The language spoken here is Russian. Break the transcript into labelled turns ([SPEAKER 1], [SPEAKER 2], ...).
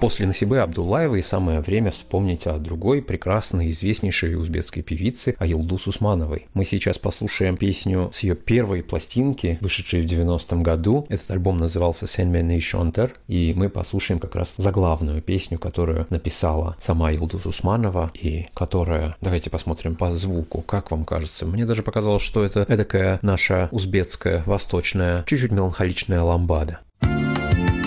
[SPEAKER 1] после Насибы Абдуллаевой самое время вспомнить о другой прекрасной, известнейшей узбекской певице Айылдус Усмановой. Мы сейчас послушаем песню с ее первой пластинки, вышедшей в 90-м году. Этот альбом назывался «Sen Meni Şonter», и мы послушаем как раз заглавную песню, которую написала сама Айылдус Усманова, и которая, давайте посмотрим по звуку, как вам кажется. Мне даже показалось, что это эдакая наша узбекская, восточная, чуть-чуть меланхоличная ламбада.